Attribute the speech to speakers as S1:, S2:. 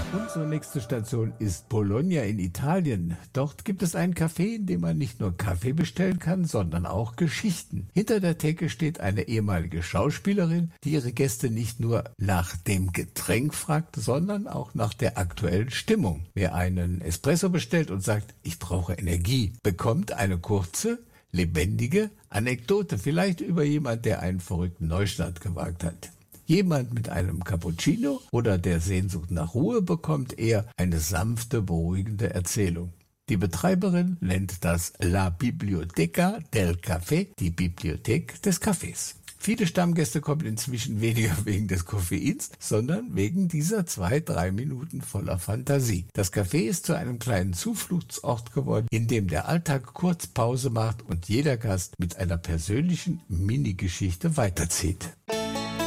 S1: Unsere nächste Station ist Bologna in Italien. Dort gibt es einen Café, in dem man nicht nur Kaffee bestellen kann, sondern auch Geschichten. Hinter der Theke steht eine ehemalige Schauspielerin, die ihre Gäste nicht nur nach dem Getränk fragt, sondern auch nach der aktuellen Stimmung. Wer einen Espresso bestellt und sagt, ich brauche Energie, bekommt eine kurze, lebendige Anekdote, vielleicht über jemand, der einen verrückten Neustart gewagt hat. Jemand mit einem Cappuccino oder der Sehnsucht nach Ruhe bekommt eher eine sanfte, beruhigende Erzählung. Die Betreiberin nennt das La Biblioteca del Café, die Bibliothek des Kaffees. Viele Stammgäste kommen inzwischen weniger wegen des Koffeins, sondern wegen dieser 2-3 Minuten voller Fantasie. Das Café ist zu einem kleinen Zufluchtsort geworden, in dem der Alltag kurz Pause macht und jeder Gast mit einer persönlichen Mini-Geschichte weiterzieht.